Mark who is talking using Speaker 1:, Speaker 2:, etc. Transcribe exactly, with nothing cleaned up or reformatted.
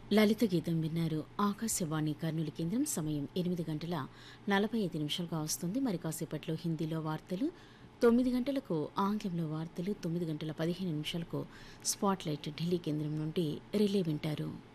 Speaker 1: లలిత గీతం విన్నారు. ఆకాశవాణి కర్నూలు కేంద్రం. సమయం ఎనిమిది గంటల నలభై ఐదు నిమిషాలుగా వస్తుంది. మరి కాసేపట్లో హిందీలో వార్తలు, తొమ్మిది గంటలకు ఆంగ్లంలో వార్తలు, తొమ్మిది గంటల పదిహేను నిమిషాలకు స్పాట్లైట్ ఢిల్లీ కేంద్రం నుండి రిలే వింటారు.